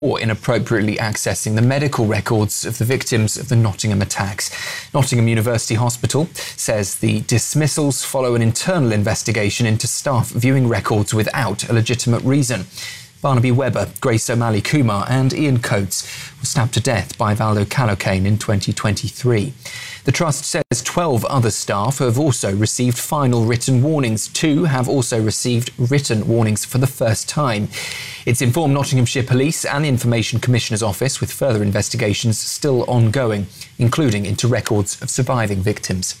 or inappropriately accessing the medical records of the victims of the Nottingham attacks. Nottingham University Hospital says the dismissals follow an internal investigation into staff viewing records without a legitimate reason. Barnaby Webber, Grace O'Malley Kumar and Ian Coates were stabbed to death by Valdo Calocane in 2023. The Trust says 12 other staff have also received final written warnings. 2 have also received written warnings for the first time. It's informed Nottinghamshire Police and the Information Commissioner's Office, with further investigations still ongoing, including into records of surviving victims.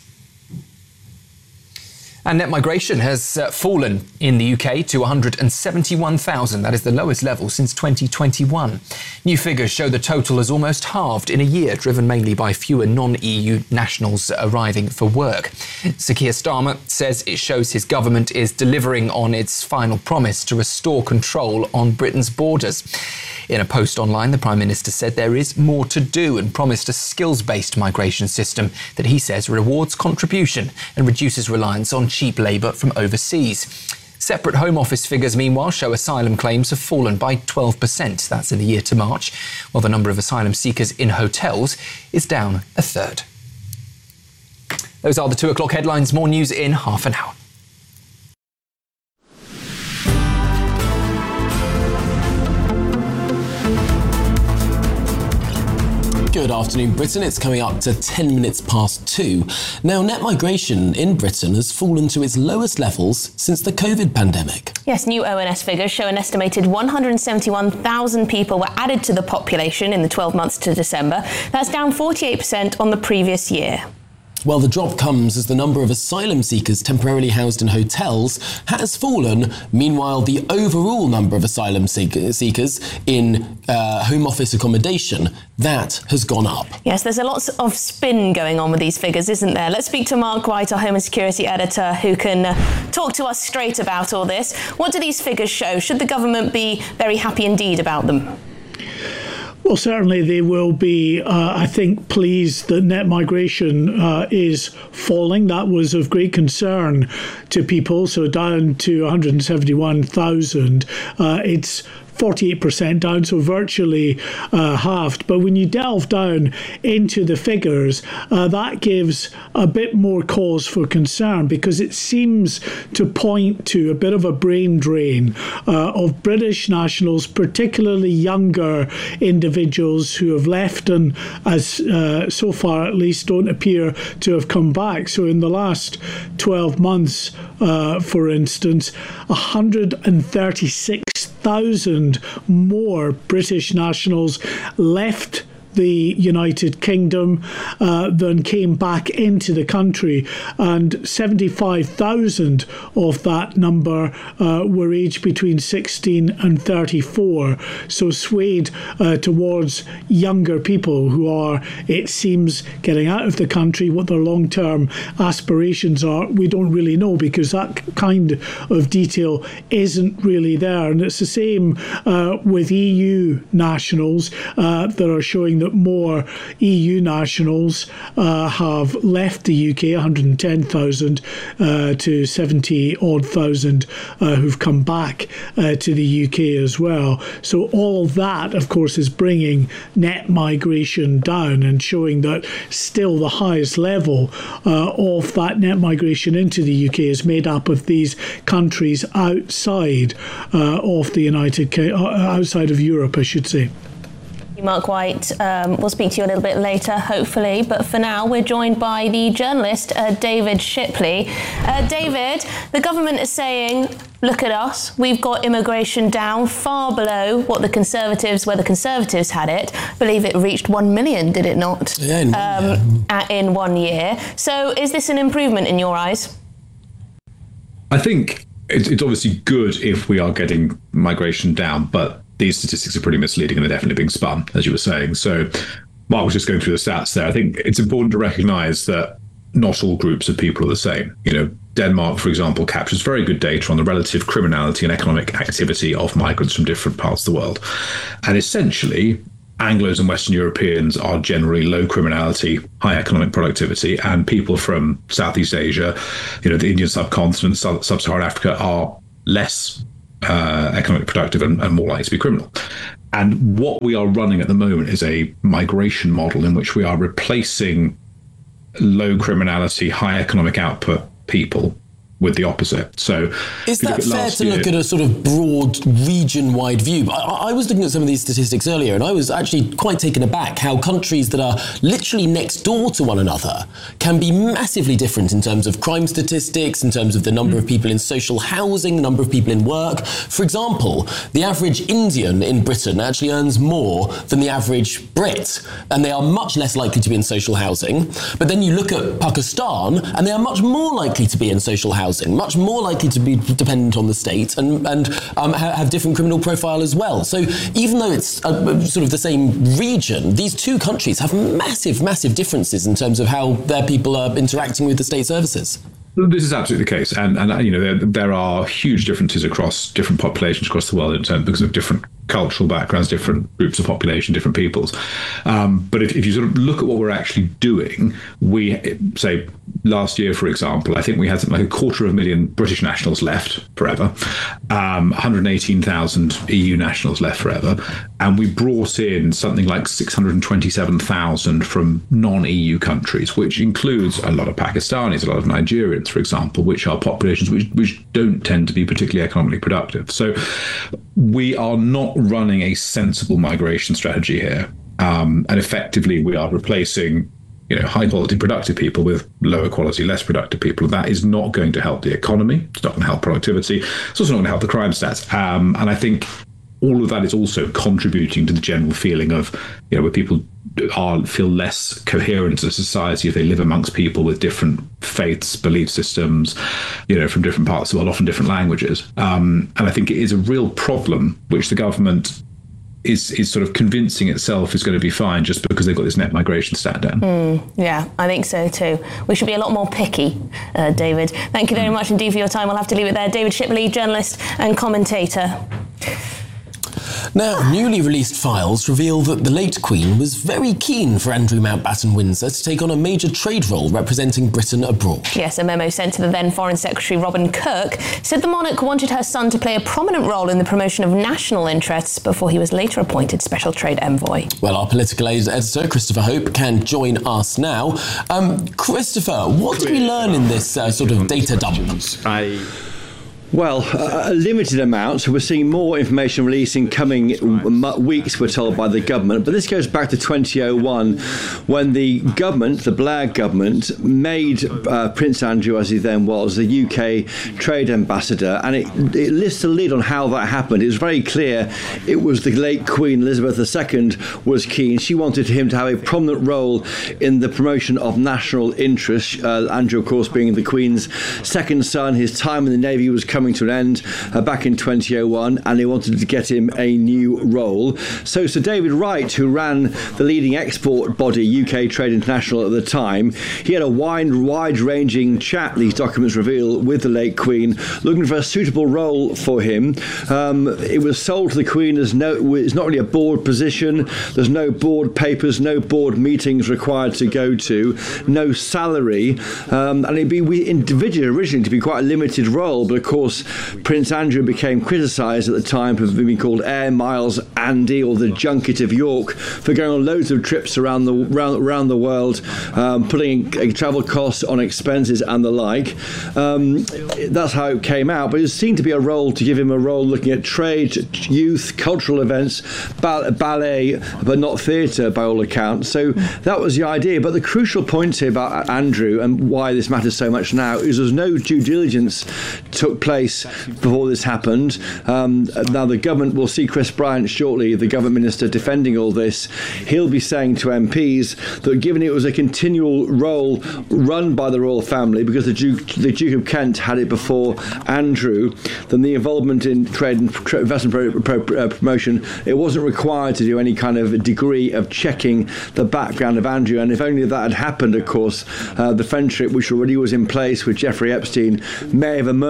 And net migration has fallen in the UK to 171,000. That is the lowest level since 2021. New figures show the total has almost halved in a year, driven mainly by fewer non-EU nationals arriving for work. Sir Keir Starmer says it shows his government is delivering on its final promise to restore control on Britain's borders. In a post online, the Prime Minister said there is more to do and promised a skills-based migration system that he says rewards contribution and reduces reliance on cheap labour from overseas. Separate Home Office figures, meanwhile, show asylum claims have fallen by 12%. That's in the year to March, while the number of asylum seekers in hotels is down a third. Those are the 2 o'clock headlines. More news in half an hour. Good afternoon, Britain. It's coming up to 10 minutes past 2. Now, net migration in Britain has fallen to its lowest levels since the COVID pandemic. Yes, new ONS figures show an estimated 171,000 people were added to the population in the 12 months to December. That's down 48% on the previous year. Well, the drop comes as the number of asylum seekers temporarily housed in hotels has fallen. Meanwhile, the overall number of asylum seekers in Home Office accommodation, that has gone up. Yes, there's a lot of spin going on with these figures, isn't there? Let's speak to Mark White, our Home and Security Editor, who can talk to us straight about all this. What do these figures show? Should the government be very happy indeed about them? Well, certainly they will be, I think, pleased that net migration is falling. That was of great concern to people. So down to 171,000. It's 48% down, so virtually halved. But when you delve down into the figures, that gives a bit more cause for concern, because it seems to point to a bit of a brain drain of British nationals, particularly younger individuals who have left and, as so far at least, don't appear to have come back. So in the last 12 months, for instance, 136,000 more British nationals left the United Kingdom than came back into the country, and 75,000 of that number were aged between 16 and 34, so swayed towards younger people who are, it seems, getting out of the country. What their long-term aspirations are, we don't really know, because that kind of detail isn't really there. And it's the same with EU nationals that are showing that more EU nationals have left the UK, 110,000 to 70-odd thousand who've come back to the UK as well. So all that, of course, is bringing net migration down and showing that still the highest level of that net migration into the UK is made up of these countries outside of the outside of Europe, I should say. Mark White, we'll speak to you a little bit later, hopefully, but for now we're joined by the journalist David Shipley. David, the government is saying, look at us, we've got immigration down far below where the Conservatives had it. I believe it reached 1 million, did it not? Yeah, in 1 year. So is this an improvement in your eyes? I think it's obviously good if we are getting migration down, but these statistics are pretty misleading and they're definitely being spun, as you were saying. So Mark was just going through the stats there. I think it's important to recognise that not all groups of people are the same. You know, Denmark, for example, captures very good data on the relative criminality and economic activity of migrants from different parts of the world. And essentially, Anglos and Western Europeans are generally low criminality, high economic productivity, and people from Southeast Asia, you know, the Indian subcontinent, Sub-Saharan Africa are less economically productive and more likely to be criminal. And what we are running at the moment is a migration model in which we are replacing low criminality, high economic output people with the opposite. So is that fair to look at a sort of broad region-wide view? I was looking at some of these statistics earlier, and I was actually quite taken aback how countries that are literally next door to one another can be massively different in terms of crime statistics, in terms of the number of people in social housing, the number of people in work. For example, the average Indian in Britain actually earns more than the average Brit, and they are much less likely to be in social housing. But then you look at Pakistan, and they are much more likely to be in social housing, much more likely to be dependent on the state and have different criminal profile as well. So even though it's sort of the same region, these two countries have massive, massive differences in terms of how their people are interacting with the state services. This is absolutely the case, and you know there are huge differences across different populations across the world in terms because of different cultural backgrounds, different groups of population, different peoples. But if you sort of look at what we're actually doing, we say last year, for example, I think we had something like 250,000 British nationals left forever, 118,000 EU nationals left forever, and we brought in something like 627,000 from non-EU countries, which includes a lot of Pakistanis, a lot of Nigerians, for example, which are populations which don't tend to be particularly economically productive. So we are not running a sensible migration strategy here, and effectively we are replacing high quality productive people with lower quality, less productive people. That is not going to help the economy. It's not going to help productivity. It's also not going to help the crime stats. And I think all of that is also contributing to the general feeling of, where people feel less coherent as a society if they live amongst people with different faiths, belief systems, from different parts of the world, often different languages. And I think it is a real problem which the government is sort of convincing itself is going to be fine just because they've got this net migration stat down. Yeah, I think so too. We should be a lot more picky, David. Thank you very much indeed for your time. We'll have to leave it there. David Shipley, journalist and commentator. Now, newly released files reveal that the late Queen was very keen for Andrew Mountbatten-Windsor to take on a major trade role representing Britain abroad. Yes, a memo sent to the then Foreign Secretary Robin Kirk said the monarch wanted her son to play a prominent role in the promotion of national interests before he was later appointed Special Trade Envoy. Well, our political editor, Christopher Hope, can join us now. Christopher, what did we learn in this sort of data dump? Well, a limited amount. We're seeing more information released in coming weeks, we're told by the government. But this goes back to 2001, when the government, the Blair government, made Prince Andrew, as he then was, the UK trade ambassador. And it lifts the lid on how that happened. It was very clear it was the late Queen Elizabeth II was keen. She wanted him to have a prominent role in the promotion of national interests. Andrew, of course, being the Queen's second son. His time in the Navy was coming to an end back in 2001, and they wanted to get him a new role. So Sir David Wright, who ran the leading export body, UK Trade International at the time, he had a wide-ranging chat, these documents reveal, with the late Queen, looking for a suitable role for him. It was sold to the Queen as it's not really a board position. There's no board papers, no board meetings required to go to, no salary, and it'd be envisaged originally to be quite a limited role, but of course Prince Andrew became criticised at the time for being called Air Miles Andy, or the Junket of York, for going on loads of trips around the world, putting travel costs on expenses and the like. That's how it came out, but it seemed to be a role to give him a role looking at trade, youth, cultural events, ballet, but not theatre by all accounts. So that was the idea. But the crucial point here about Andrew and why this matters so much now is there's no due diligence took place before this happened. Now the government will see Chris Bryant shortly, the government minister, defending all this. He'll be saying to MPs that given it was a continual role run by the royal family, because the Duke of Kent had it before Andrew, then the involvement in trade and investment promotion, it wasn't required to do any kind of degree of checking the background of Andrew. And if only that had happened, of course, the friendship which already was in place with Jeffrey Epstein may have emerged,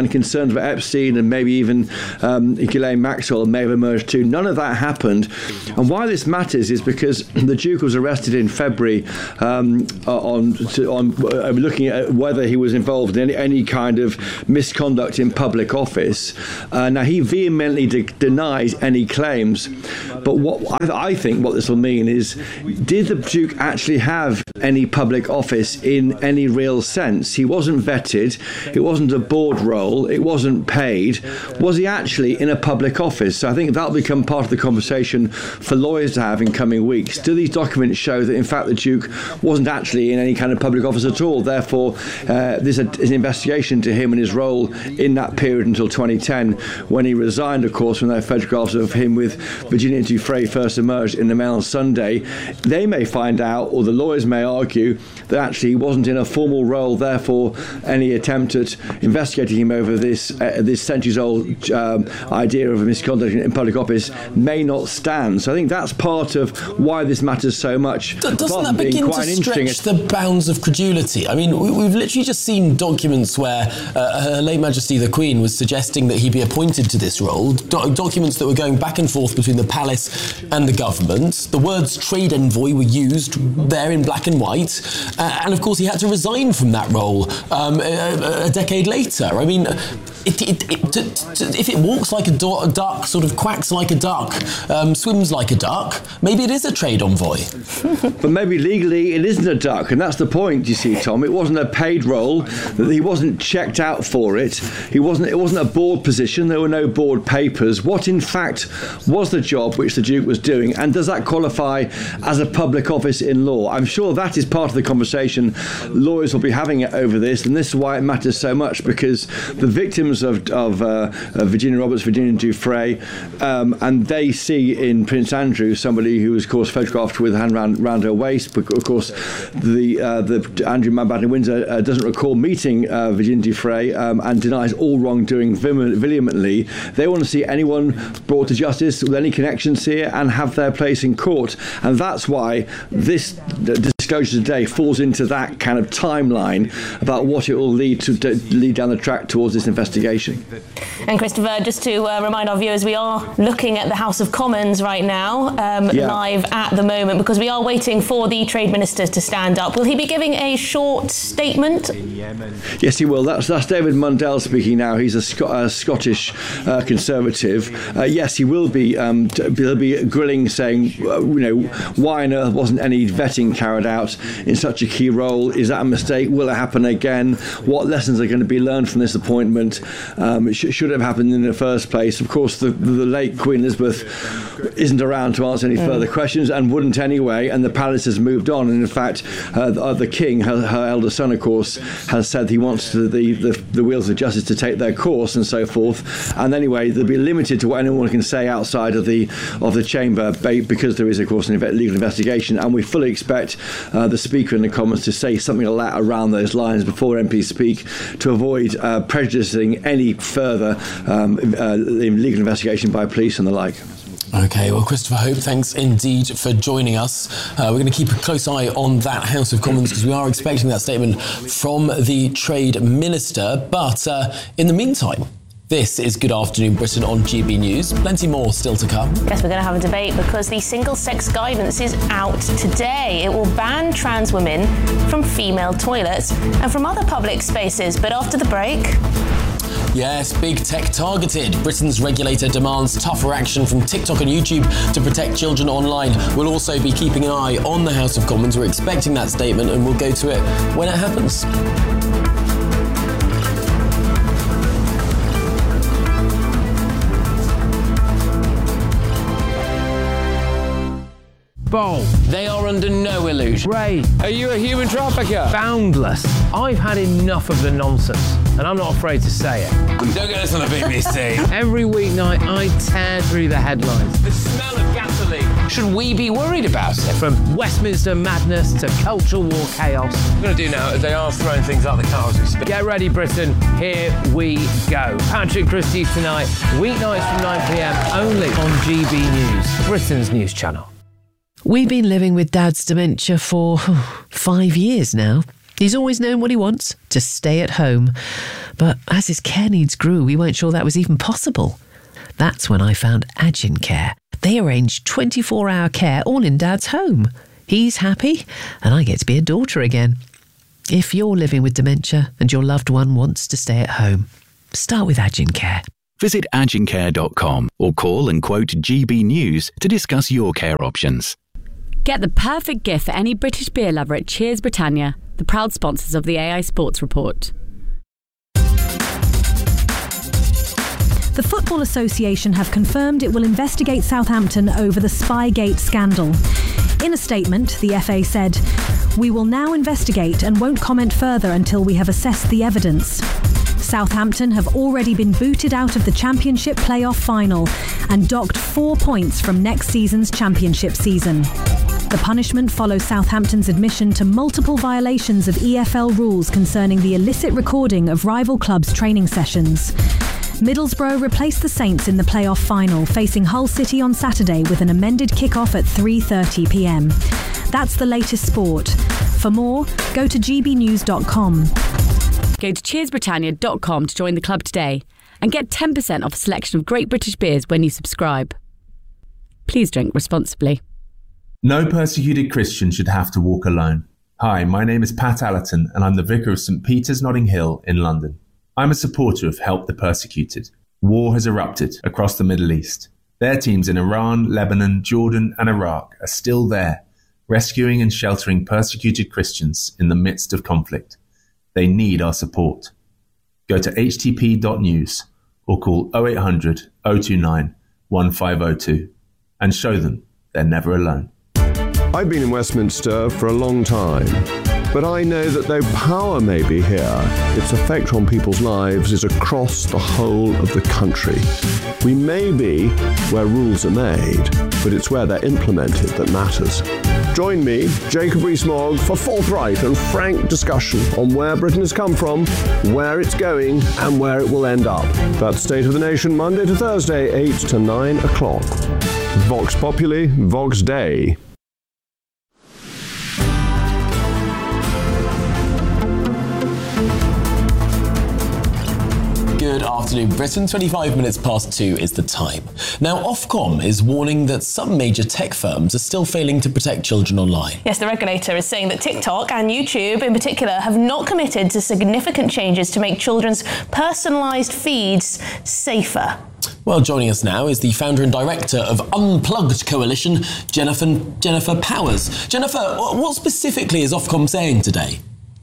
and concerns about Epstein and maybe even Ghislaine Maxwell may have emerged too. None of that happened. And why this matters is because the Duke was arrested in February on looking at whether he was involved in any kind of misconduct in public office. Now, he vehemently denies any claims. But what I think what this will mean is, did the Duke actually have any public office in any real sense? He wasn't vetted. It wasn't a board role. It wasn't paid. Was he actually in a public office? So I think that'll become part of the conversation for lawyers to have in coming weeks. Do these documents show that, in fact, the Duke wasn't actually in any kind of public office at all? Therefore, there's an investigation into him and his role in that period until 2010, when he resigned, of course, when their photographs of him with Virginia Giuffre first emerged in the Mail on Sunday. They may find out, or the lawyers may argue, that actually he wasn't in a formal role. Therefore, any attempt at investigating him over this centuries-old idea of misconduct in public office may not stand. So I think that's part of why this matters so much. Doesn't that begin to stretch the bounds of credulity? I mean, we've literally just seen documents where Her late Majesty the Queen was suggesting that he be appointed to this role, documents that were going back and forth between the palace and the government. The words trade envoy were used there in black and white, and of course he had to resign from that role a decade later. I mean, if it walks like a duck, sort of quacks like a duck, swims like a duck, maybe it is a trade envoy. But maybe legally it isn't a duck, and that's the point, you see, Tom. It wasn't a paid role, he wasn't checked out for it. It wasn't a board position, there were no board papers. What in fact was the job which the Duke was doing, and does that qualify as a public office in law? I'm sure that is part of the conversation lawyers will be having over this, and this is why it matters so much, because the victims of Virginia Roberts, Virginia Giuffre, and they see in Prince Andrew somebody who was, of course, photographed with a hand round her waist. But of course, the Andrew Mountbatten Windsor doesn't recall meeting Virginia Giuffre and denies all wrongdoing vehemently. They want to see anyone brought to justice with any connections here and have their place in court, and that's why this disclosure today falls into that kind of timeline about what it will lead down the track towards this investigation. And Christopher, just to remind our viewers, we are looking at the House of Commons right now, live at the moment, because we are waiting for the Trade Minister to stand up. Will he be giving a short statement? Yes, he will. That's David Mundell speaking now. He's a Scottish Conservative. Yes, he will be. He'll be grilling, saying, why on earth wasn't any vetting carried out in such a key role? Is that a mistake? Will it happen again? What lessons are going to be learned from this appointment? It should have happened in the first place. Of course, the late Queen Elizabeth isn't around to answer any further questions, and wouldn't anyway, and the palace has moved on. And in fact, the King, her elder son, of course, has said he wants the wheels of justice to take their course and so forth. And anyway, they'll be limited to what anyone can say outside of the chamber, because there is, of course, an legal investigation. And we fully expect the Speaker in the Commons to say something around those lines before MPs speak, to avoid prejudicing any further legal investigation by police and the like. OK, well, Christopher Hope, thanks indeed for joining us. We're going to keep a close eye on that House of Commons, because we are expecting that statement from the Trade Minister. But in the meantime, this is Good Afternoon Britain on GB News. Plenty more still to come. Yes, we're going to have a debate, because the single-sex guidance is out today. It will ban trans women from female toilets and from other public spaces. But after the break... Yes, big tech targeted. Britain's regulator demands tougher action from TikTok and YouTube to protect children online. We'll also be keeping an eye on the House of Commons. We're expecting that statement, and we'll go to it when it happens. Bold. They are under no illusion. Ray. Are you a human trafficker? Boundless. I've had enough of the nonsense, and I'm not afraid to say it. Don't get this on the BBC. Every weeknight, I tear through the headlines. The smell of gasoline. Should we be worried about it? From Westminster madness to cultural war chaos. What we're going to do now is they are throwing things out the car as we speak. Get ready, Britain. Here we go. Patrick Christie's tonight, weeknights from 9 p.m, only on GB News, Britain's news channel. We've been living with Dad's dementia for 5 years now. He's always known what he wants, to stay at home. But as his care needs grew, we weren't sure that was even possible. That's when I found Agin Care. They arrange 24-hour care all in Dad's home. He's happy, and I get to be a daughter again. If you're living with dementia and your loved one wants to stay at home, start with Agin Care. Visit agincare.com or call and quote GB News to discuss your care options. Get the perfect gift for any British beer lover at Cheers Britannia, the proud sponsors of the AI Sports Report. The Football Association have confirmed it will investigate Southampton over the Spygate scandal. In a statement, the FA said, "We will now investigate and won't comment further until we have assessed the evidence." Southampton have already been booted out of the Championship playoff final and docked 4 points from next season's Championship season. The punishment follows Southampton's admission to multiple violations of EFL rules concerning the illicit recording of rival clubs' training sessions. Middlesbrough replaced the Saints in the playoff final, facing Hull City on Saturday with an amended kick-off at 3:30 p.m. That's the latest sport. For more, go to gbnews.com. Go to cheersbritannia.com to join the club today and get 10% off a selection of great British beers when you subscribe. Please drink responsibly. No persecuted Christian should have to walk alone. Hi, my name is Pat Allerton and I'm the Vicar of St Peter's Notting Hill in London. I'm a supporter of Help the Persecuted. War has erupted across the Middle East. Their teams in Iran, Lebanon, Jordan and Iraq are still there, rescuing and sheltering persecuted Christians in the midst of conflict. They need our support. Go to htp.news or call 0800 029 1502 and show them they're never alone. I've been in Westminster for a long time, but I know that though power may be here, its effect on people's lives is across the whole of the country. We may be where rules are made, but it's where they're implemented that matters. Join me, Jacob Rees-Mogg, for forthright and frank discussion on where Britain has come from, where it's going, and where it will end up. That's State of the Nation, Monday to Thursday, 8 to 9 o'clock. Vox Populi, Vox Dei. Good afternoon, Britain. 25 minutes past 2 is the time. Now, Ofcom is warning that some major tech firms are still failing to protect children online. Yes, the regulator is saying that TikTok and YouTube in particular have not committed to significant changes to make children's personalised feeds safer. Well, joining us now is the founder and director of Unplugged Coalition, Jennifer Powers. Jennifer, what specifically is Ofcom saying today?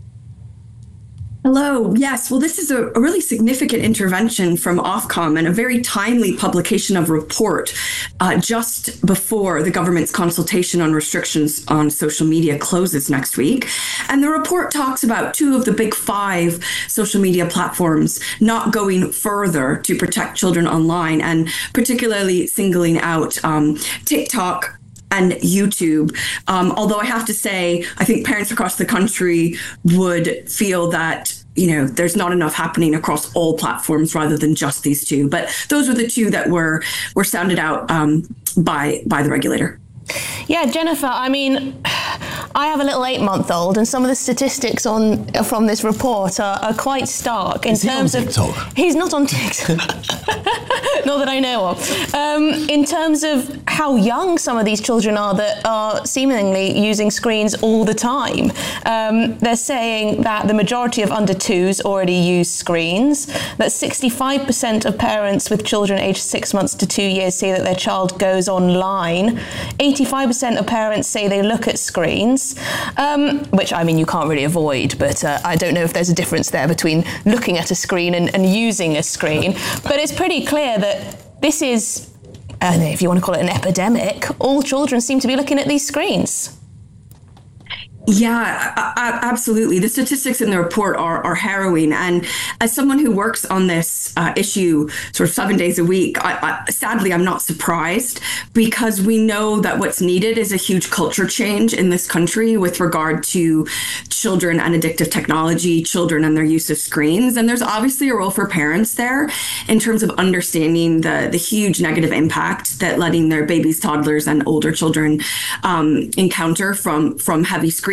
Hello. Yes. Well, this is a really significant intervention from Ofcom and a very timely publication of a report just before the government's consultation on restrictions on social media closes next week. And the report talks about 2 of the big 5 social media platforms not going further to protect children online, and particularly singling out TikTok and YouTube. Although I have to say, I think parents across the country would feel that, there's not enough happening across all platforms rather than just these 2. But those were the 2 that were sounded out by the regulator. Yeah, Jennifer, I mean, I have a little 8-month-old, and some of the statistics from this report are quite stark in terms of TikTok? He's not on TikTok. Not that I know of. In terms of how young some of these children are that are seemingly using screens all the time. They're saying that the majority of under 2s already use screens, that 65% of parents with children aged 6 months to 2 years say that their child goes online. 85% of parents say they look at screens, which, I mean, you can't really avoid, but I don't know if there's a difference there between looking at a screen and using a screen. But it's pretty clear that this is, if you want to call it an epidemic, all children seem to be looking at these screens. Yeah, absolutely. The statistics in the report are harrowing. And as someone who works on this issue sort of 7 days a week, sadly, I'm not surprised, because we know that what's needed is a huge culture change in this country with regard to children and addictive technology, children and their use of screens. And there's obviously a role for parents there in terms of understanding the huge negative impact that letting their babies, toddlers, and older children encounter from heavy screen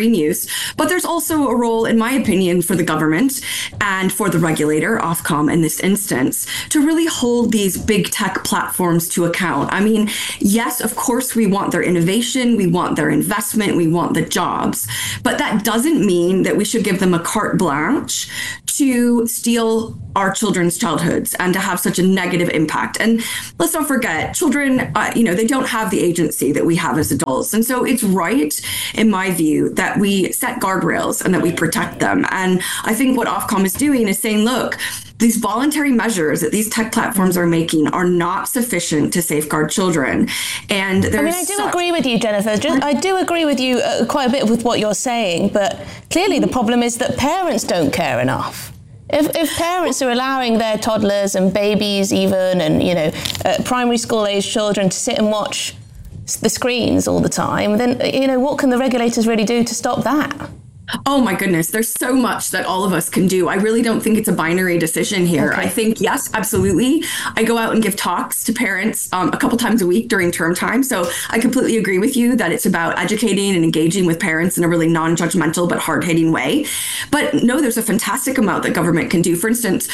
GB News. But there's also a role, in my opinion, for the government and for the regulator, Ofcom in this instance, to really hold these big tech platforms to account. I mean, yes, of course, we want their innovation, we want their investment, we want the jobs, but that doesn't mean that we should give them a carte blanche to steal our children's childhoods and to have such a negative impact. And let's not forget, children, they don't have the agency that we have as adults. And so it's right, in my view, that we set guardrails and that we protect them. And I think what Ofcom is doing is saying, look, these voluntary measures that these tech platforms are making are not sufficient to safeguard children. And I do agree with you, Jennifer. I do agree with you quite a bit with what you're saying, but clearly the problem is that parents don't care enough. If parents are allowing their toddlers and babies even and, primary school age children to sit and watch the screens all the time, then, what can the regulators really do to stop that? Oh my goodness, there's so much that all of us can do. I really don't think it's a binary decision here. Okay. I think, yes, absolutely. I go out and give talks to parents a couple times a week during term time. So I completely agree with you that it's about educating and engaging with parents in a really non-judgmental but hard-hitting way. But no, there's a fantastic amount that government can do. For instance,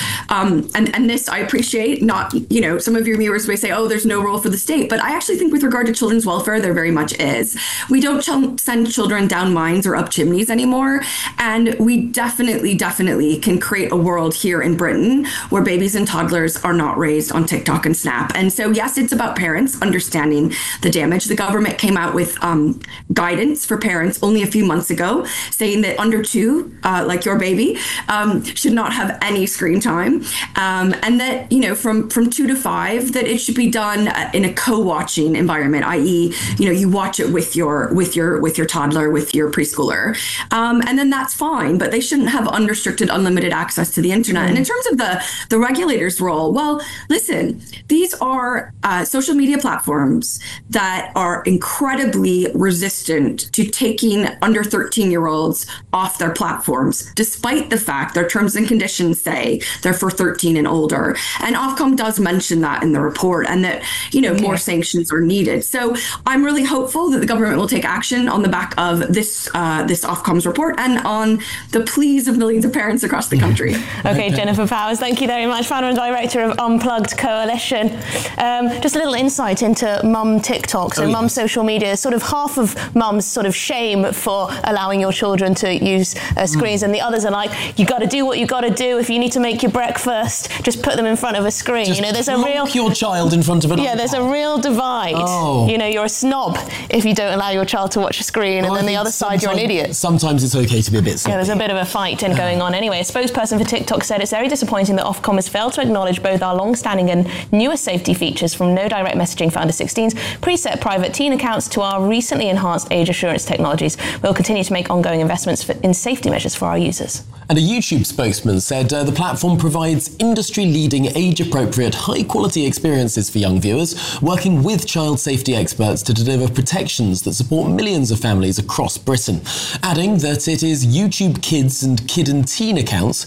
and this I appreciate, not, some of your viewers may say, oh, there's no role for the state. But I actually think with regard to children's welfare, there very much is. We don't send children down mines or up chimneys anymore. And we definitely can create a world here in Britain where babies and toddlers are not raised on TikTok and Snap. And so, yes, it's about parents understanding the damage. The government came out with guidance for parents only a few months ago, saying that under 2, like your baby, should not have any screen time. And that, from 2 to 5, that it should be done in a co-watching environment, i.e., you watch it with your toddler, with your preschooler. And then that's fine, but they shouldn't have unrestricted, unlimited access to the internet. And in terms of the regulator's role, well, listen, these are social media platforms that are incredibly resistant to taking under 13-year-olds off their platforms, despite the fact their terms and conditions say they're for 13 and older. And Ofcom does mention that in the report, and that, more sanctions are needed. So I'm really hopeful that the government will take action on the back of this Ofcom's report and on the pleas of millions of parents across the country. Okay, Jennifer Powers, thank you very much, founder and director of Unplugged Coalition. Just a little insight into mum TikTok, so mum social media. Sort of half of mums sort of shame for allowing your children to use screens, and the others are like, you got to do what you got to do. If you need to make your breakfast, just put them in front of a screen. Just there's a real your child in front of an iPad. There's a real divide. You're a snob if you don't allow your child to watch a screen, and then the other side, you're an idiot. Sometimes it's okay to be a bit sloppy. Yeah, there's a bit of a fight going on. Anyway, a spokesperson for TikTok said it's very disappointing that Ofcom has failed to acknowledge both our long-standing and newest safety features, from no direct messaging for under 16s, preset private teen accounts, to our recently enhanced age assurance technologies. We'll continue to make ongoing investments in safety measures for our users. And a YouTube spokesman said the platform provides industry-leading, age-appropriate, high-quality experiences for young viewers, working with child safety experts to deliver protections that support millions of families across Britain. Adding that it is YouTube Kids and Kid and Teen accounts,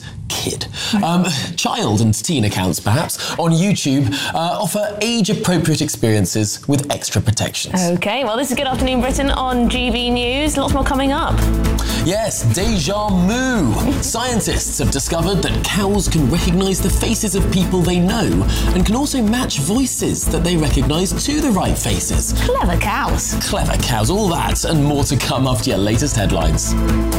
child and teen accounts perhaps, on YouTube offer age-appropriate experiences with extra protections. Okay, well, this is Good Afternoon Britain on GB News. Lots more coming up. Yes, deja moo. Scientists have discovered that cows can recognise the faces of people they know, and can also match voices that they recognise to the right faces. Clever cows. Clever cows, all that and more to come after your latest headlines.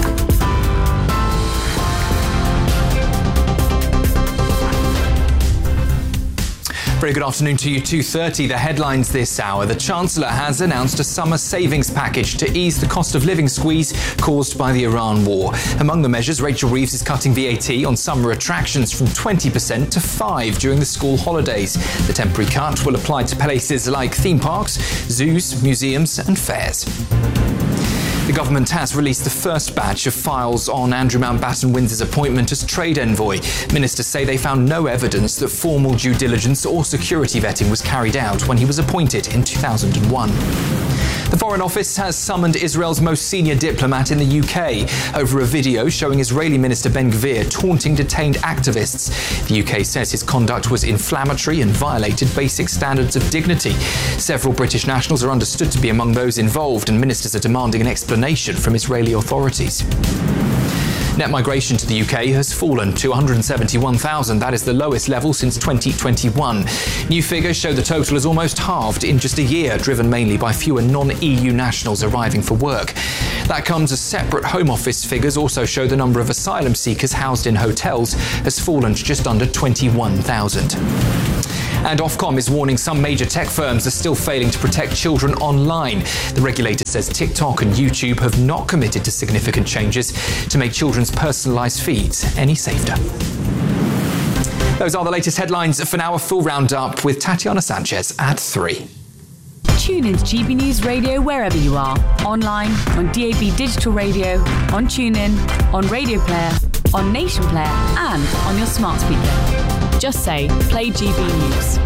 Very good afternoon to you. 2:30, the headlines this hour. The Chancellor has announced a summer savings package to ease the cost of living squeeze caused by the Iran war. Among the measures, Rachel Reeves is cutting VAT on summer attractions from 20% to 5% during the school holidays. The temporary cut will apply to places like theme parks, zoos, museums and fairs. The government has released the first batch of files on Andrew Mountbatten-Windsor's appointment as trade envoy. Ministers say they found no evidence that formal due diligence or security vetting was carried out when he was appointed in 2001. The Foreign Foreign Office has summoned Israel's most senior diplomat in the UK over a video showing Israeli Minister Ben Gvir taunting detained activists. The UK says his conduct was inflammatory and violated basic standards of dignity. Several British nationals are understood to be among those involved, and ministers are demanding an explanation from Israeli authorities. Net migration to the UK has fallen to 171,000. That is the lowest level since 2021. New figures show the total has almost halved in just a year, driven mainly by fewer non-EU nationals arriving for work. That comes as separate Home Office figures also show the number of asylum seekers housed in hotels has fallen to just under 21,000. And Ofcom is warning some major tech firms are still failing to protect children online. The regulator says TikTok and YouTube have not committed to significant changes to make children's personalised feeds any safer. Those are the latest headlines for now. A full roundup with Tatiana Sanchez at 3. Tune into GB News Radio wherever you are. Online, on DAB Digital Radio, on TuneIn, on Radio Player, on Nation Player, and on your smart speaker. Just say, play GB News.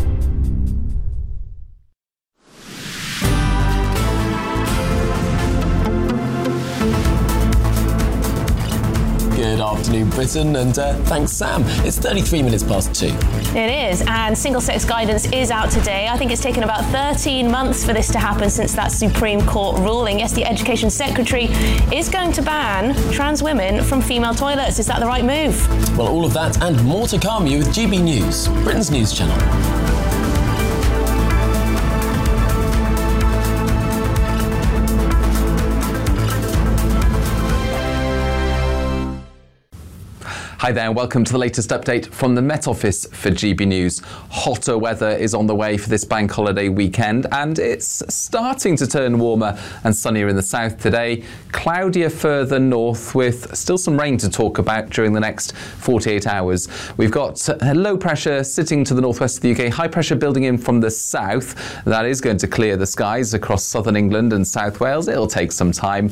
Good afternoon, Britain, and thanks, Sam. It's 33 minutes past 2. It is, and single-sex guidance is out today. I think it's taken about 13 months for this to happen since that Supreme Court ruling. Yes, the Education Secretary is going to ban trans women from female toilets. Is that the right move? Well, all of that and more to come you with GB News, Britain's news channel. Hi there, and welcome to the latest update from the Met Office for GB News. Hotter weather is on the way for this bank holiday weekend, and it's starting to turn warmer and sunnier in the south today. Cloudier further north, with still some rain to talk about during the next 48 hours. We've got low pressure sitting to the northwest of the UK, high pressure building in from the south. That is going to clear the skies across southern England and South Wales. It'll take some time,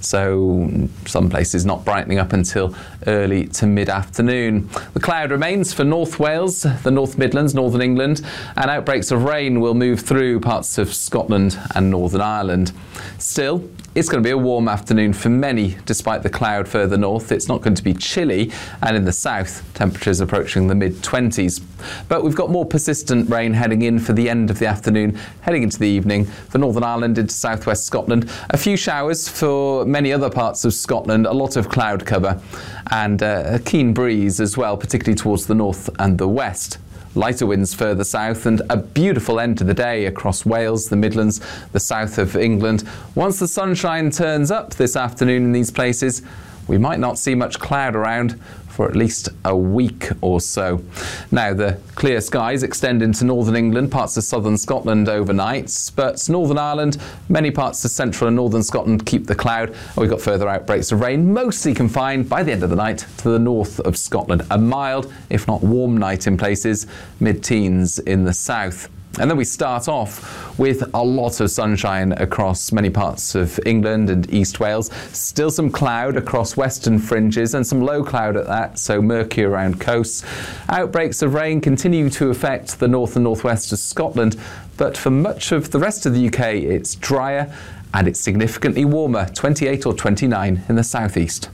so some places not brightening up until early to mid-afternoon. The cloud remains for North Wales, the North Midlands, Northern England, and outbreaks of rain will move through parts of Scotland and Northern Ireland. Still, it's going to be a warm afternoon for many, despite the cloud further north. It's not going to be chilly, and in the south, temperatures approaching the mid-20s. But we've got more persistent rain heading in for the end of the afternoon, heading into the evening for Northern Ireland into southwest Scotland. A few showers for many other parts of Scotland, a lot of cloud cover, and a keen breeze as well, particularly towards the north and the west. Lighter winds further south, and a beautiful end to the day across Wales, the Midlands, the south of England. Once the sunshine turns up this afternoon in these places, we might not see much cloud around for at least a week or so. Now, the clear skies extend into northern England, parts of southern Scotland overnight, but Northern Ireland, many parts of central and northern Scotland keep the cloud. We've got further outbreaks of rain, mostly confined by the end of the night to the north of Scotland. A mild, if not warm night in places, mid-teens in the south. And then we start off with a lot of sunshine across many parts of England and East Wales. Still some cloud across western fringes and some low cloud at that, so murky around coasts. Outbreaks of rain continue to affect the north and northwest of Scotland, but for much of the rest of the UK it's drier and it's significantly warmer, 28 or 29 in the southeast.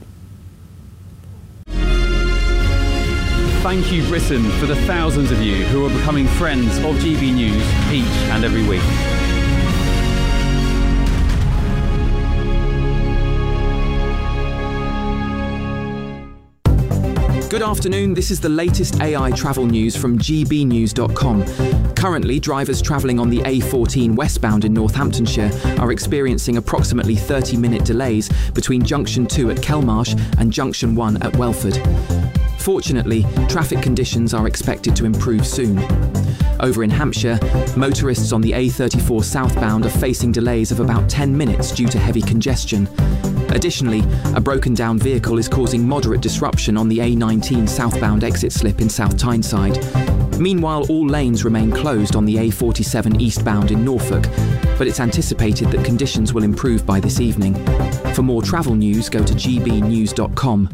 Thank you, Britain, for the thousands of you who are becoming friends of GB News each and every week. Good afternoon, this is the latest AI travel news from gbnews.com. Currently, drivers travelling on the A14 westbound in Northamptonshire are experiencing approximately 30-minute delays between Junction 2 at Kelmarsh and Junction 1 at Welford. Fortunately, traffic conditions are expected to improve soon. Over in Hampshire, motorists on the A34 southbound are facing delays of about 10 minutes due to heavy congestion. Additionally, a broken-down vehicle is causing moderate disruption on the A19 southbound exit slip in South Tyneside. Meanwhile, all lanes remain closed on the A47 eastbound in Norfolk, but it's anticipated that conditions will improve by this evening. For more travel news, go to gbnews.com.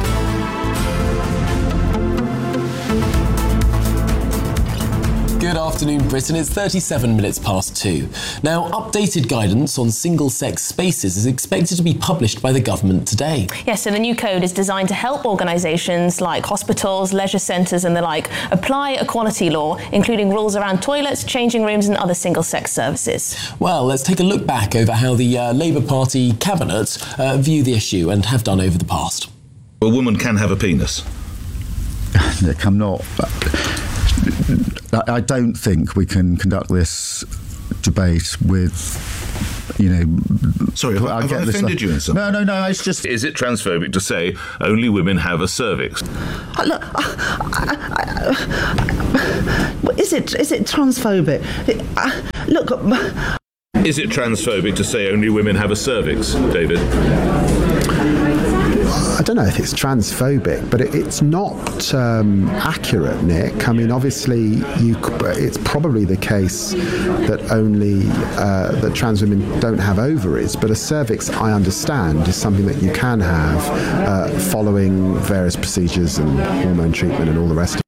Good afternoon, Britain. It's 37 minutes past 2. Now, updated guidance on single-sex spaces is expected to be published by the government today. Yes, so the new code is designed to help organisations like hospitals, leisure centres and the like apply equality law, including rules around toilets, changing rooms and other single-sex services. Well, let's take a look back over how the Labour Party cabinet view the issue and have done over the past. A woman can have a penis. Look, I don't think we can conduct this debate with, Sorry, have I offended you in something? No, it's just... Is it transphobic to say only women have a cervix? Is it transphobic? Is it transphobic to say only women have a cervix, David? I don't know if it's transphobic, but it's not accurate, Nick. I mean, obviously, it's probably the case that only that trans women don't have ovaries, but a cervix, I understand, is something that you can have following various procedures and hormone treatment and all the rest of it.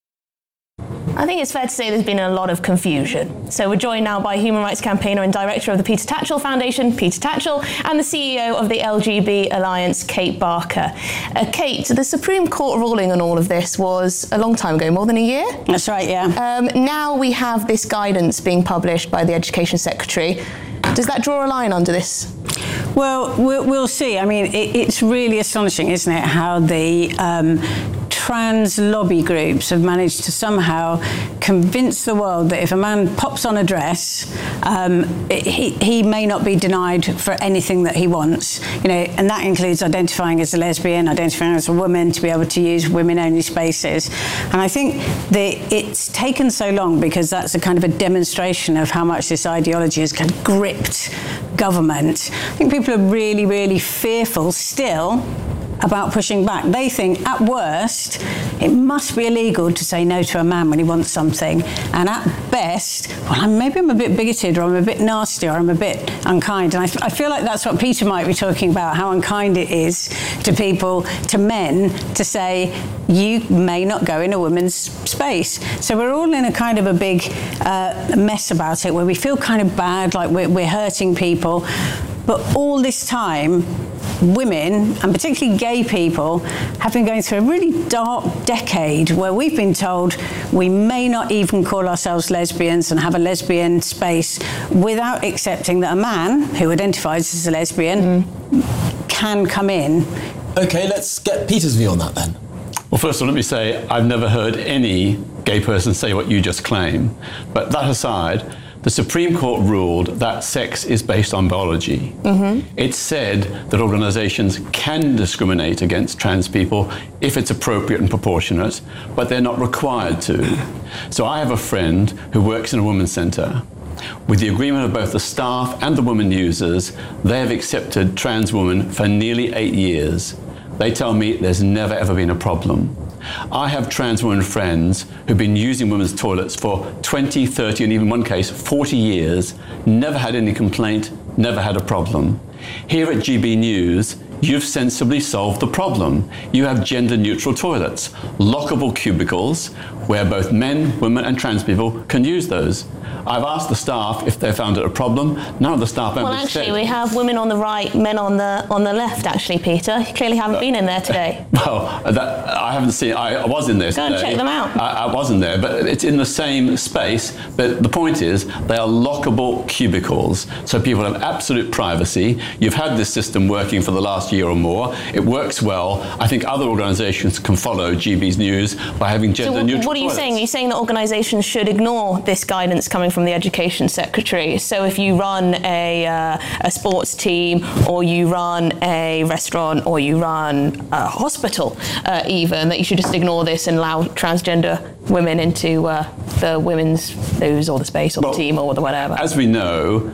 I think it's fair to say there's been a lot of confusion. So we're joined now by human rights campaigner and director of the Peter Tatchell Foundation, Peter Tatchell, and the CEO of the LGB Alliance, Kate Barker. Kate, the Supreme Court ruling on all of this was a long time ago, more than a year? That's right, yeah. Now we have this guidance being published by the Education Secretary. Does that draw a line under this? Well, we'll see. I mean, it's really astonishing, isn't it, how the trans lobby groups have managed to somehow convince the world that if a man pops on a dress, he may not be denied for anything that he wants, and that includes identifying as a lesbian, identifying as a woman, to be able to use women-only spaces. And I think that it's taken so long because that's a kind of a demonstration of how much this ideology has kind of gripped government. I think people are really, really fearful still about pushing back. They think, at worst, it must be illegal to say no to a man when he wants something. And at best, well, maybe I'm a bit bigoted, or I'm a bit nasty, or I'm a bit unkind. And I feel like that's what Peter might be talking about, how unkind it is to people, to men, to say, you may not go in a woman's space. So we're all in a kind of a big mess about it, where we feel kind of bad, like we're hurting people. But all this time, women, and particularly gay people, have been going through a really dark decade where we've been told we may not even call ourselves lesbians and have a lesbian space without accepting that a man who identifies as a lesbian can come in. OK, let's get Peter's view on that then. Well, first of all, let me say I've never heard any gay person say what you just claim. But that aside, the Supreme Court ruled that sex is based on biology. It said that organisations can discriminate against trans people if it's appropriate and proportionate, but they're not required to. So I have a friend who works in a women's centre. With the agreement of both the staff and the women users, they have accepted trans women for nearly 8 years. They tell me there's never ever been a problem. I have trans women friends who've been using women's toilets for 20, 30, and even in one case, 40 years, never had any complaint, never had a problem. Here at GB News, you've sensibly solved the problem. You have gender-neutral toilets, lockable cubicles, where both men, women, and trans people can use those. I've asked the staff if they found it a problem. None of the staff members Well, actually, said. we have women on the right, men on the left, actually, Peter. You clearly haven't been in there today. Well, I haven't seen. I was in there today. Go and check them out. I wasn't there, but it's in the same space. But the point is, they are lockable cubicles, so people have absolute privacy. You've had this system working for the last year or more. It works well. I think other organisations can follow GB's News by having gender-neutral. So what are you toilets. saying? Are you saying that organisations should ignore this guidance coming from the Education Secretary? So if you run a sports team, or you run a restaurant, or you run a hospital, even, that you should just ignore this and allow transgender women into the women's news or the space or the team or the whatever? As we know,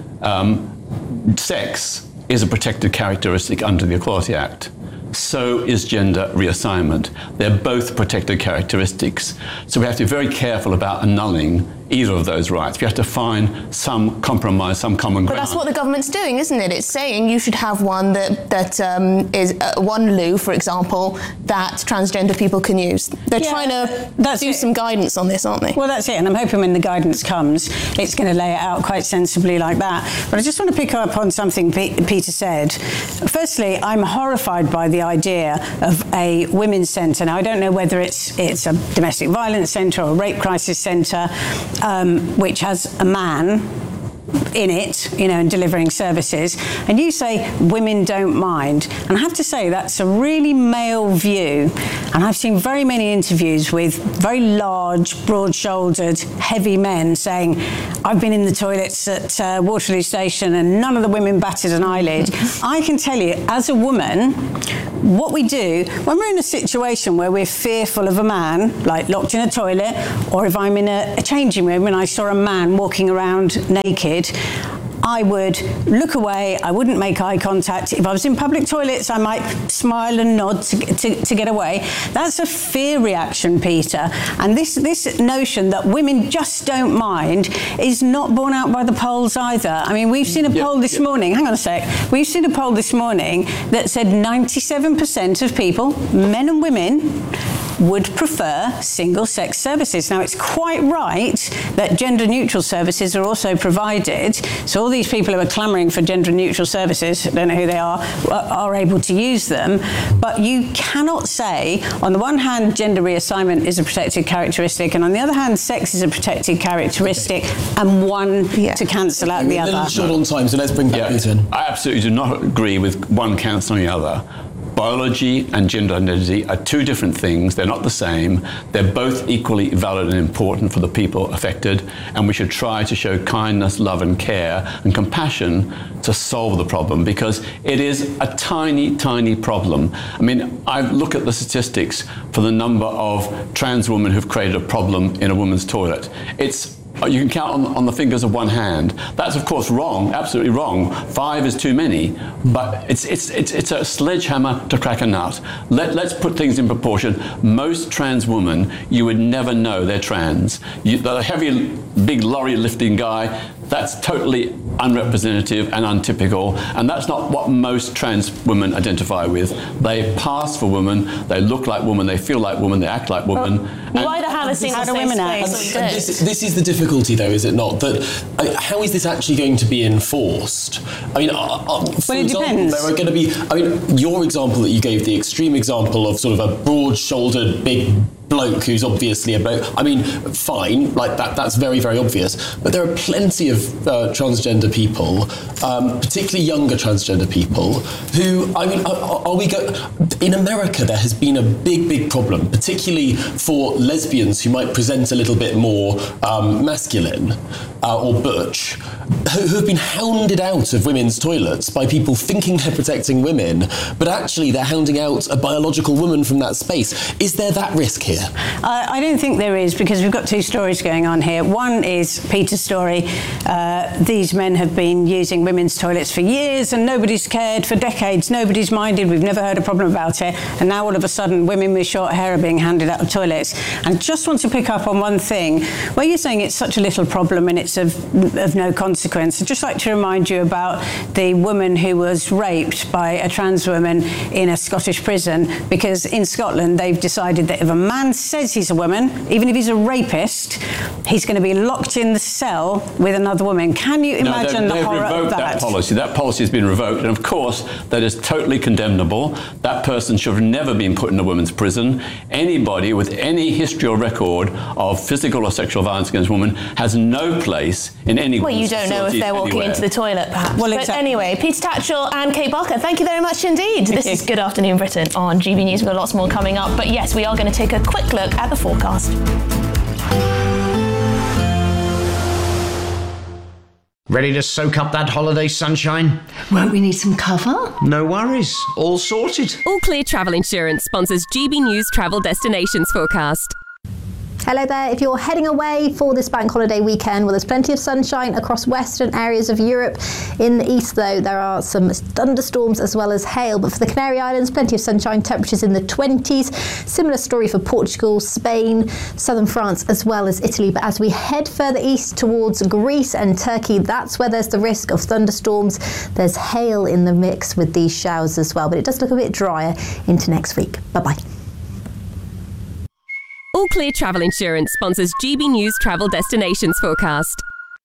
sex is a protected characteristic under the Equality Act. So is gender reassignment. They're both protected characteristics. So we have to be very careful about annulling either of those rights. We have to find some compromise, some common ground. But that's what the government's doing, isn't it? It's saying you should have one that is one loo, for example, that transgender people can use. They're trying to do some guidance on this, aren't they? Well, that's it, and I'm hoping when the guidance comes, it's going to lay it out quite sensibly like that. But I just want to pick up on something Peter said. Firstly, I'm horrified by the idea of a women's centre. Now, I don't know whether it's a domestic violence centre or a rape crisis centre, which has a man in it, and delivering services, and you say women don't mind. And I have to say that's a really male view, and I've seen very many interviews with very large, broad-shouldered, heavy men saying, I've been in the toilets at Waterloo Station and none of the women batted an eyelid. I can tell you, as a woman, what we do when we're in a situation where we're fearful of a man, like locked in a toilet, or if I'm in a changing room and I saw a man walking around naked, I would look away, I wouldn't make eye contact. If I was in public toilets, I might smile and nod to get away. That's a fear reaction, Peter. And this notion that women just don't mind is not borne out by the polls either. I mean, we've seen a poll this morning, hang on a sec, we've seen a poll this morning that said 97% of people, men and women, would prefer single-sex services. Now, it's quite right that gender-neutral services are also provided, so all these people who are clamouring for gender-neutral services, I don't know who they are able to use them, but you cannot say, on the one hand, gender reassignment is a protected characteristic, and on the other hand, sex is a protected characteristic, and one to cancel out the other. Short on time, so let's bring back Peter in. I absolutely do not agree with one cancelling the other. Biology and gender identity are two different things. They're not the same. They're both equally valid and important for the people affected, and we should try to show kindness, love and care and compassion to solve the problem, because it is a tiny, tiny problem. I mean, I look at the statistics for the number of trans women who've created a problem in a woman's toilet. You can count on the fingers of one hand. That's of course wrong, absolutely wrong. 5 is too many, but it's a sledgehammer to crack a nut. Let's put things in proportion. Most trans women, you would never know they're trans. The heavy, big lorry lifting guy, that's totally unrepresentative and untypical, and that's not what most trans women identify with. They pass for women, they look like women, they feel like women, they act like women. You either have a single-sex space or you don't. This is the difficulty, though, is it not? That how is this actually going to be enforced? I mean, for example, there are going to be. I mean, your example that you gave, the extreme example of sort of a broad-shouldered, big bloke who's obviously a bloke. I mean, fine, like that's very, very obvious. But there are plenty of transgender people, particularly younger transgender people, who, I mean, in America there has been a big, big problem, particularly for lesbians who might present a little bit more masculine or butch, who have been hounded out of women's toilets by people thinking they're protecting women, but actually they're hounding out a biological woman from that space. Is there that risk here? I don't think there is, because we've got two stories going on here. One is Peter's story. These men have been using women's toilets for years and nobody's cared. For decades, nobody's minded. We've never heard a problem about it. And now all of a sudden, women with short hair are being handed out of toilets. And just want to pick up on one thing. Where you're saying it's such a little problem and it's of no consequence, I'd just like to remind you about the woman who was raped by a trans woman in a Scottish prison, because in Scotland, they've decided that if a man says he's a woman, even if he's a rapist, he's going to be locked in the cell with another woman. Can you imagine the horror of that? That policy. That policy has been revoked, and of course that is totally condemnable. That person should have never been put in a women's prison. Anybody with any history or record of physical or sexual violence against a woman has no place in any Well, you don't know if they're walking into the toilet, perhaps. Well, but anyway, Peter Tatchell and Kate Barker, thank you very much indeed. This is Good Afternoon Britain on GB News. We've got lots more coming up, but yes, we are going to take a quick look at the forecast. Ready to soak up that holiday sunshine? Won't we need some cover? No worries, all sorted. All Clear Travel Insurance sponsors GB News Travel Destinations Forecast. Hello there. If you're heading away for this bank holiday weekend, well, there's plenty of sunshine across western areas of Europe. In the east, though, there are some thunderstorms as well as hail. But for the Canary Islands, plenty of sunshine, temperatures in the 20s. Similar story for Portugal, Spain, southern France, as well as Italy. But as we head further east towards Greece and Turkey, that's where there's the risk of thunderstorms. There's hail in the mix with these showers as well. But it does look a bit drier into next week. Bye-bye. All Clear Travel Insurance sponsors GB News Travel Destinations Forecast.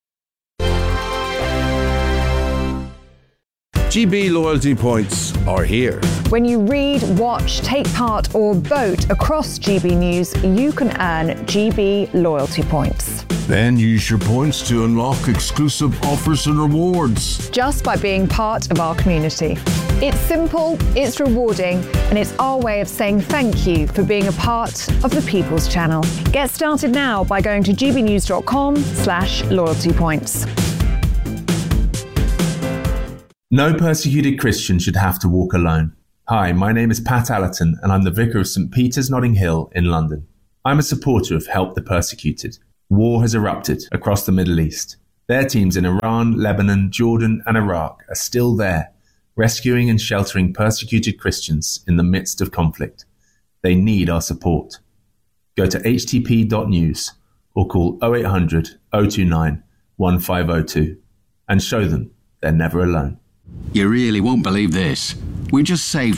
GB loyalty points are here. When you read, watch, take part or vote across GB News, you can earn GB loyalty points. Then use your points to unlock exclusive offers and rewards. Just by being part of our community. It's simple, it's rewarding, and it's our way of saying thank you for being a part of the People's Channel. Get started now by going to gbnews.com/loyalty points. No persecuted Christian should have to walk alone. Hi, my name is Pat Allerton and I'm the Vicar of St. Peter's, Notting Hill in London. I'm a supporter of Help the Persecuted. War has erupted across the Middle East. Their teams in Iran, Lebanon, Jordan and Iraq are still there, rescuing and sheltering persecuted Christians in the midst of conflict. They need our support. Go to htp.news or call 0800 029 1502 and show them they're never alone. You really won't believe this. We just saved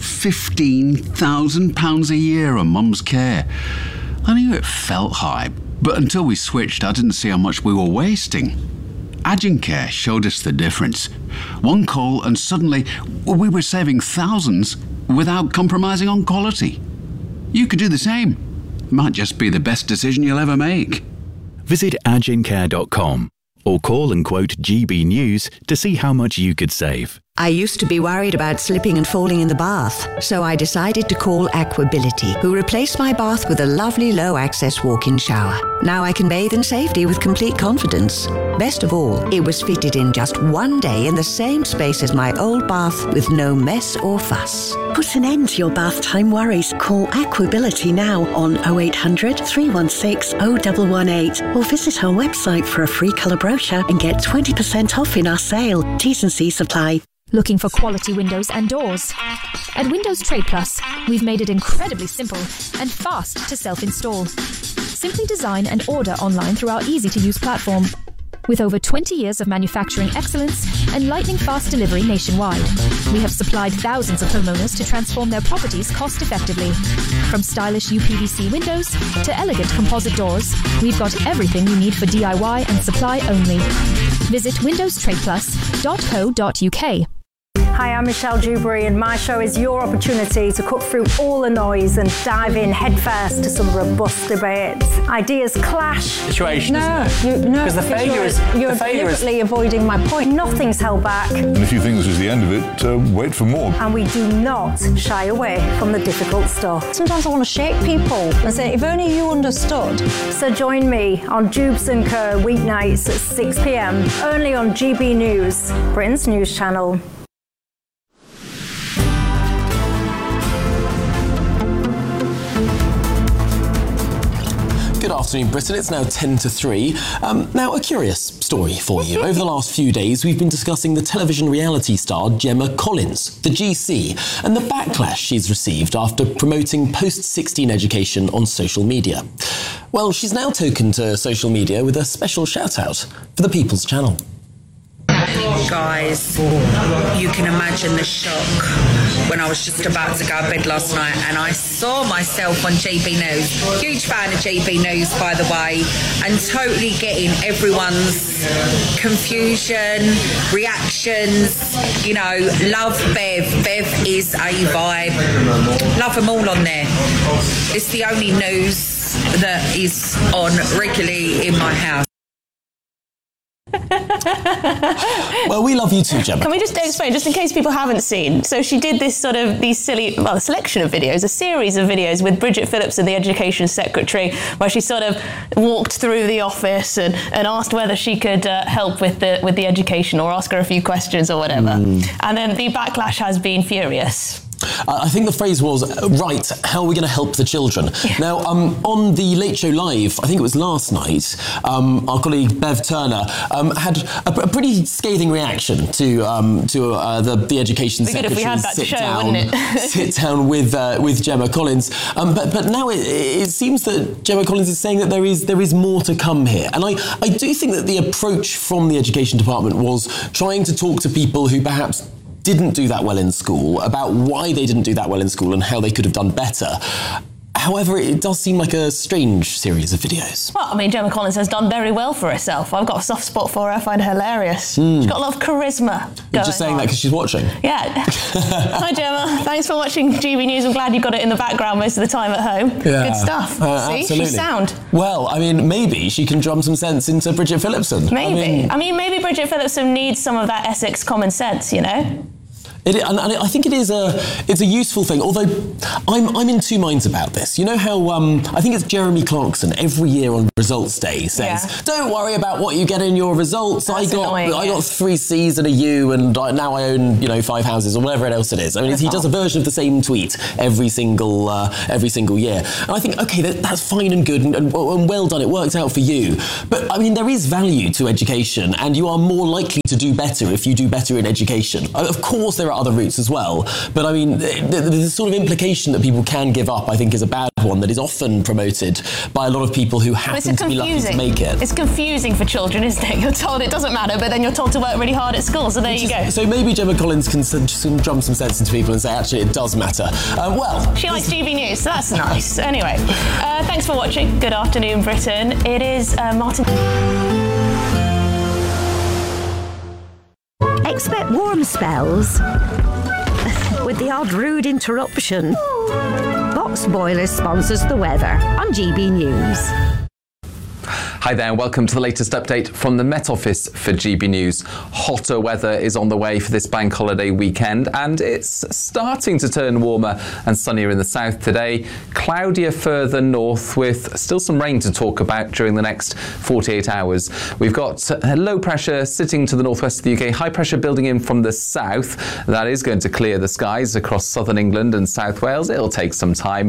£15,000 a year on Mum's care. I knew it felt high, but until we switched, I didn't see how much we were wasting. Agincare showed us the difference. One call and suddenly we were saving thousands without compromising on quality. You could do the same. It might just be the best decision you'll ever make. Visit agincare.com or call and quote GB News to see how much you could save. I used to be worried about slipping and falling in the bath, so I decided to call Aquability, who replaced my bath with a lovely low-access walk-in shower. Now I can bathe in safety with complete confidence. Best of all, it was fitted in just one day in the same space as my old bath with no mess or fuss. Put an end to your bath time worries. Call Aquability now on 0800 316 0118 or visit our website for a free colour brochure and get 20% off in our sale. T's and C's apply. Looking for quality windows and doors? At Windows Trade Plus, we've made it incredibly simple and fast to self-install. Simply design and order online through our easy-to-use platform. With over 20 years of manufacturing excellence and lightning-fast delivery nationwide, we have supplied thousands of homeowners to transform their properties cost-effectively. From stylish UPVC windows to elegant composite doors, we've got everything you need for DIY and supply only. Visit windowstradeplus.co.uk. Hi, I'm Michelle Dewberry and my show is your opportunity to cut through all the noise and dive in headfirst to some robust debates. Ideas clash. Situation, no, isn't it? Because the failure is... You're deliberately avoiding my point. Nothing's held back. And if you think this is the end of it, wait for more. And we do not shy away from the difficult stuff. Sometimes I want to shake people and say, if only you understood. So join me on Jubes & Co. weeknights at 6 p.m. only on GB News, Britain's news channel. Good afternoon, Britain. It's now 10 to 3. Now, a curious story for you. Over the last few days, we've been discussing the television reality star Gemma Collins, the GC, and the backlash she's received after promoting post-16 education on social media. Well, she's now taken to social media with a special shout-out for the People's Channel. Guys, you can imagine the shock when I was just about to go to bed last night and I saw myself on GB News. Huge fan of GB News, by the way, and totally getting everyone's confusion, reactions. You know, love Bev. Bev is a vibe. Love them all on there. It's the only news that is on regularly in my house. Well, we love you too, Gemma. Can we just explain, just in case people haven't seen? So she did this sort of, these silly, well, a selection of videos, a series of videos with Bridget Phillips, the Education Secretary, where she sort of walked through the office and asked whether she could help with the education or ask her a few questions or whatever. And then the backlash has been furious. I think the phrase was, right, how are we going to help the children? Yeah. Now, on the Late Show Live, I think it was last night, our colleague Bev Turner had a pretty scathing reaction to the Education Secretary's sit down with Gemma Collins. But now it seems that Gemma Collins is saying that there is more to come here. And I do think that the approach from the Education Department was trying to talk to people who perhaps didn't do that well in school, about why they didn't do that well in school and how they could have done better. However, it does seem like a strange series of videos. Well, I mean, Gemma Collins has done very well for herself. I've got a soft spot for her. I find her hilarious. She's got a lot of charisma. You're just saying that because she's watching? Yeah. Hi, Gemma. Thanks for watching GB News. I'm glad you got it in the background most of the time at home. Yeah. Good stuff. See, absolutely. she's sound. Well, I mean, maybe she can drum some sense into Bridget Phillipson. Maybe. I mean, maybe Bridget Phillipson needs some of that Essex common sense, you know? And I think it's a useful thing, although I'm in two minds about this. You know how I think it's Jeremy Clarkson every year on Results Day says, don't worry about what you get in your results. I got 3 C's and a U and now I own 5 houses or whatever else it is. I mean, he does a version of the same tweet every single year. And I think, okay, that's fine and good and well done. It worked out for you. But I mean, there is value to education and you are more likely to do better if you do better in education. Of course, there are other routes as well, but I mean, the sort of implication that people can give up, I think, is a bad one that is often promoted by a lot of people who happen to be lucky to make it. It's confusing for children, isn't it? You're told it doesn't matter, but then you're told to work really hard at school, so there you go. So maybe Gemma Collins can drum some sense into people and say, actually, it does matter. She likes GB News, so that's nice. Anyway, thanks for watching. Good afternoon, Britain. It is Martin... Expect warm spells with the odd rude interruption. Box Boilers sponsors the weather on GB News. Hi there, and welcome to the latest update from the Met Office for GB News. Hotter weather is on the way for this bank holiday weekend, and it's starting to turn warmer and sunnier in the south today. Cloudier further north, with still some rain to talk about during the next 48 hours. We've got low pressure sitting to the northwest of the UK, high pressure building in from the south. That is going to clear the skies across southern England and South Wales. It'll take some time,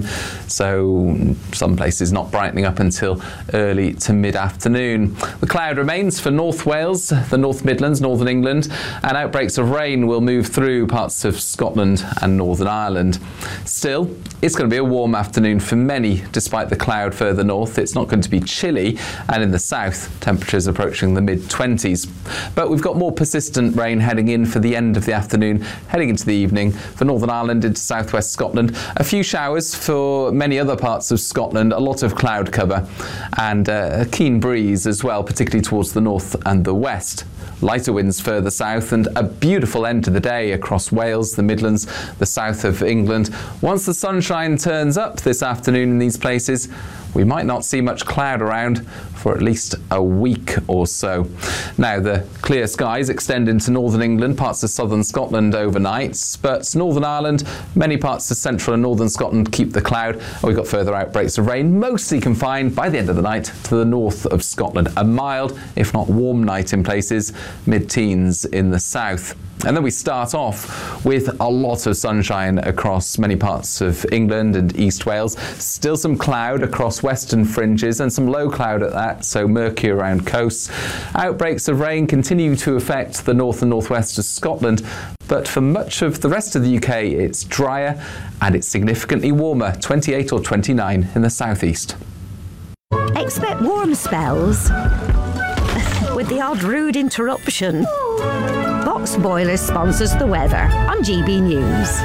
so some places not brightening up until early to mid-afternoon. The cloud remains for North Wales, the North Midlands, Northern England, and outbreaks of rain will move through parts of Scotland and Northern Ireland. Still, it's going to be a warm afternoon for many, despite the cloud further north. It's not going to be chilly, and in the south, temperatures approaching the mid-20s. But we've got more persistent rain heading in for the end of the afternoon, heading into the evening for Northern Ireland into southwest Scotland. A few showers for many other parts of Scotland, a lot of cloud cover, and a keen breeze as well, particularly towards the north and the west. Lighter winds further south and a beautiful end to the day across Wales, the Midlands, the south of England. Once the sunshine turns up this afternoon in these places, we might not see much cloud around for at least a week or so. Now, the clear skies extend into northern England, parts of southern Scotland overnight, but Northern Ireland, many parts of central and northern Scotland keep the cloud. We've got further outbreaks of rain, mostly confined by the end of the night to the north of Scotland. A mild, if not warm night in places, mid-teens in the south. And then we start off with a lot of sunshine across many parts of England and East Wales. Still some cloud across western fringes and some low cloud at that, so murky around coasts. Outbreaks of rain continue to affect the north and northwest of Scotland, but for much of the rest of the UK it's drier and it's significantly warmer, 28 or 29 in the southeast. Expect warm spells with the odd rude interruption. Box Boilers sponsors the weather on GB News.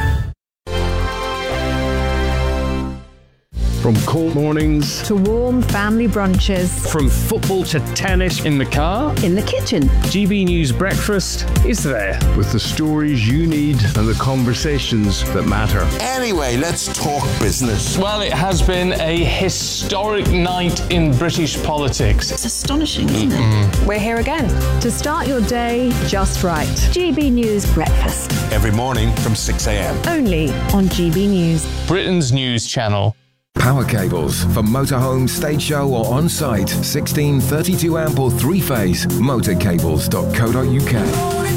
From cold mornings to warm family brunches. From football to tennis in the car. In the kitchen. GB News Breakfast is there. With the stories you need and the conversations that matter. Anyway, let's talk business. Well, it has been a historic night in British politics. It's astonishing, isn't it? We're here again to start your day just right. GB News Breakfast. Every morning from 6 a.m. Only on GB News. Britain's news channel. Power cables for motorhome, stage show or on-site. 16, 32 amp or 3-phase. Motorcables.co.uk.